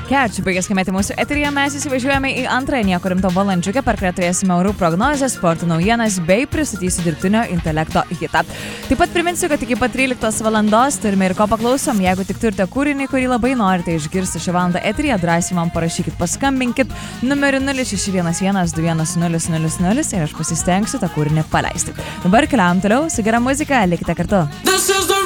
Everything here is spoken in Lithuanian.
Kerčių baigės skambėti mūsų eteryje, mes įsivažiuojame į antrąją nieko rimto valandžiukę, per kurią turėsime orų prognozes, sporto naujienas bei pristatysiu dirbtinio intelekto hitą. Taip pat priminsiu, kad iki pat 13 valandos turime ir ko paklausom. Jeigu tik turite kūrinį, kurį labai norite išgirsti šią valandą eteryje, drąsiai man parašykit, paskambinkit numeriu 06111000 ir aš pasistengsiu tą kūrinį paleisti. Dabar keliaujam toliau su gera muzika, likite kartu.